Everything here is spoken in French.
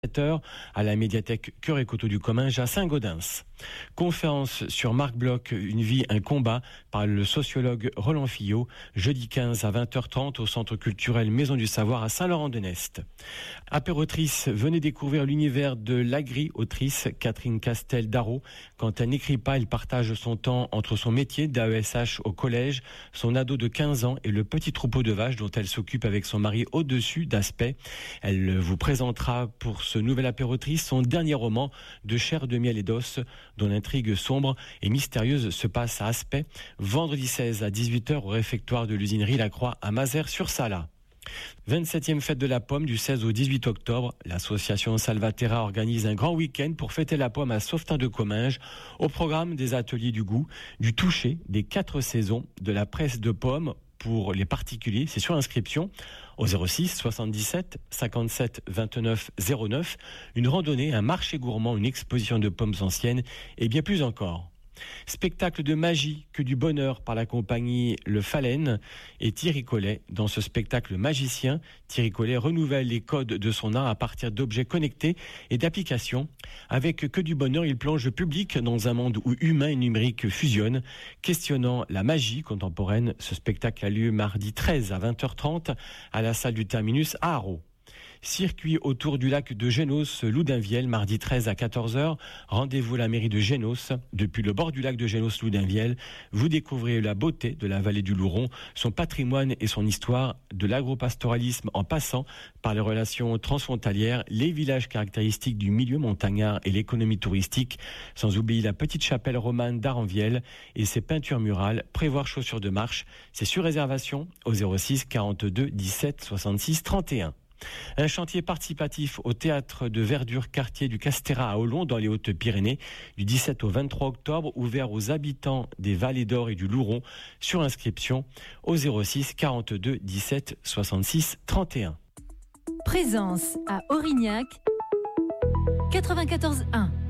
h à la médiathèque Cœur et Coteaux du Comminges à Saint-Gaudens. Conférence sur Marc Bloch, une vie, un combat, par le sociologue Roland Fillot, jeudi 15 à 20h30 au Centre culturel Maison du Savoir à Saint-Laurent-de-Nest. Apérotrice, venez découvrir l'univers de l'agri-autrice Catherine Castel-Darro. Quand elle n'écrit pas, elle partage son temps entre son métier d'AESH au collège, son ado de 15 ans et le petit troupeau de vaches dont elle s'occupe avec son mari au-dessus d'Aspect. Elle vous présentera pour ce nouvel apérotrice son dernier roman de chair de miel et d'os, dont l'intrigue sombre et mystérieuse se passe à Aspect, vendredi 16 à 18h au réfectoire de l'usinerie Lacroix à Mazères-sur-Sala. 27e fête de la pomme du 16 au 18 octobre. L'association Salvaterra organise un grand week-end pour fêter la pomme à Sauvetin-de-Comminges. Au programme des ateliers du goût, du toucher, des 4 saisons, de la presse de pommes pour les particuliers. C'est sur inscription au 06 77 57 29 09. Une randonnée, un marché gourmand, une exposition de pommes anciennes et bien plus encore. Spectacle de magie, que du bonheur par la compagnie Le Phalène et Thierry Collet. Dans ce spectacle magicien, Thierry Collet renouvelle les codes de son art à partir d'objets connectés et d'applications. Avec que du bonheur, il plonge le public dans un monde où humain et numérique fusionnent, questionnant la magie contemporaine. Ce spectacle a lieu mardi 13 à 20h30 à la salle du Terminus à Haro. Circuit autour du lac de Génos-Loudunvielle, mardi 13 à 14h. Rendez-vous à la mairie de Génos. Depuis le bord du lac de Génos-Loudunvielle, vous découvrez la beauté de la vallée du Louron, son patrimoine et son histoire, de l'agropastoralisme en passant par les relations transfrontalières, les villages caractéristiques du milieu montagnard et l'économie touristique, sans oublier la petite chapelle romane d'Aranvielle et ses peintures murales. Prévoir chaussures de marche, c'est sur réservation au 06 42 17 66 31. Un chantier participatif au théâtre de verdure quartier du Castéra à Olon dans les Hautes-Pyrénées du 17 au 23 octobre, ouvert aux habitants des Vallées d'Or et du Louron, sur inscription au 06 42 17 66 31. Présence à Aurignac 94.1.